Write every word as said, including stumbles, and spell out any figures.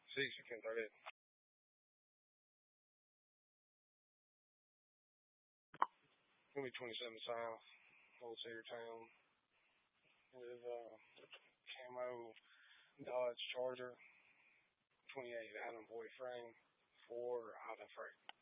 Six, you can thirty. Gonna be twenty-seven South, Old Cedar Town, with uh, camo Dodge Charger, twenty-eight Adam Boy frame, four Ivan Freight.